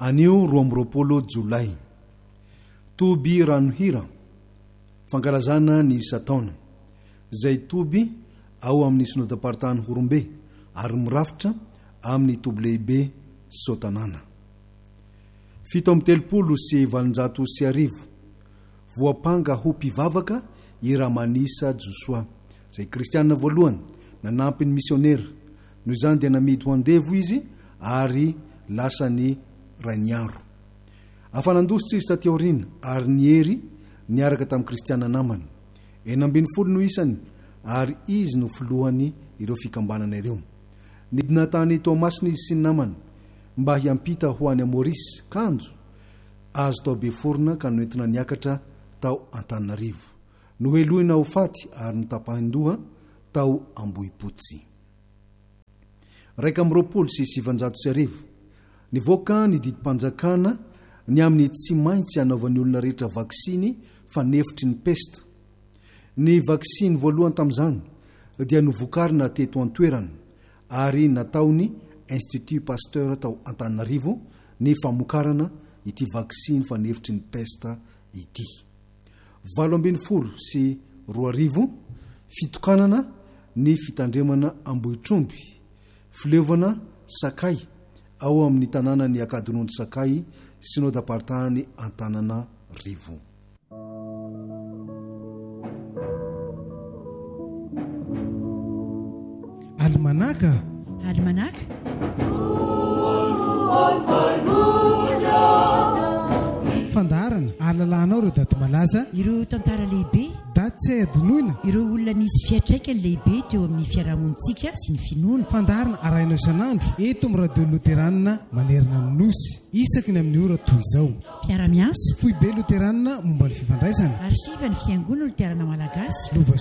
Anio 12 Jolay, toby ranohira fankalazana ny isataona zay toby ao amin'ny synodam-paritany Horombe ary mirafitra amin'ny toby lehibe Sotanana. 7:30 voapanga ho mpivavaka i Ramanisa Josoa zay kristianina voalohany nanampy ny misionera. Noho izany dia namidy ho andevo izy ary lasany Raniaro. Afanandositra izy taty aoriana ary niery niaraka tamin'ny kristianina namany. 40 no isany ary izy no filohany ireo fikambanana ireo. Nidina tany Tomasina izy sy ny namany mba hiampita ho any Maurice kanjo azo tao Beforona ka noentina niakatra tao Antananarivo. Noheloina ho faty ary notapahindoha tao Ambohipotsy. 7:30 nivoaka ny didim-panjakana ny amin'ny tsy maintsy anaovan'ny olona rehetra vaksiny fanefitry ny pesta. Ny vaksiny voalohany tamin'izany dia novokarina teto an-toerana ary nataony Institut Pasteur tao Antananarivo ny famokarana ity vaksiny fanefitry ny pesta ity. 8:20 fitokanana ny fitandremana Ambohitromby, fileovana Sakay ao amin'ny tanàna ny Akadinon'ny Sakay synodam-paritany Antananarivo. Almanaka fandarana ahalalànao ireo daty malaza, ireo tantara lehibe, daty tsy adinoina, ireo olona misy fiatraikany lehibe teo amin'ny fiarahamonitsika sy ny finoana. fandarana araina isan'andro eto amin'ny radio loteranina manerana ny nosy isaky ny amin'ny ora toy izao. Mpiara-miasa Foibe loteranina momba ny fifandraisana, arsiva ny fiangonana loterana malagasy, lova